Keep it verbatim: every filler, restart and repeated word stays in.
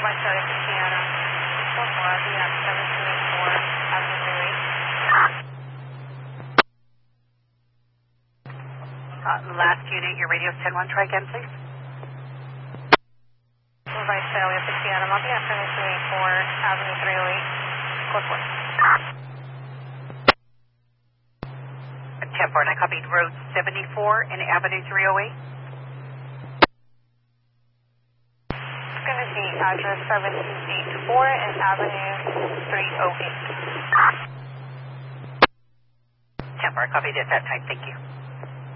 Right Charlie to Sienna. four four, I'll be at seven two eight four Avenue three oh eight. Uh, last unit, your radio's ten one. Try again, please. Right Charlie to Sienna. I'll be at seven two eight four Avenue three oh eight. Code four. ten four, and I copied Road seventy-four and Avenue three oh eight. It's going to be address seven two eight four and Avenue three oh eight. ten four, I copied it that time. Thank you.